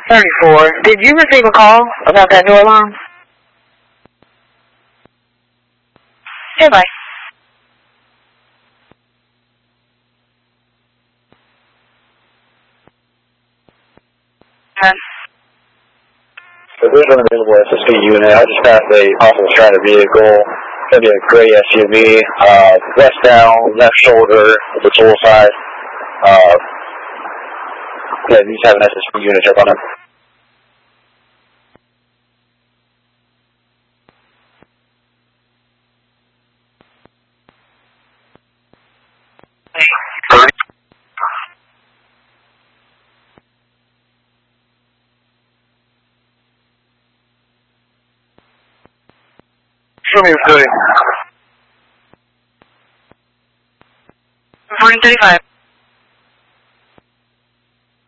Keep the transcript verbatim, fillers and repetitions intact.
thirty-four. Did you receive a call about that door alarm? Okay, bye. So there's an available S S B unit. I just found a possible stranded vehicle. It's going to be a gray S U V, uh, west down, left shoulder, the tool side. Uh, yeah, these have an S S B unit up on them. Show me your footing. fourteen thirty-five.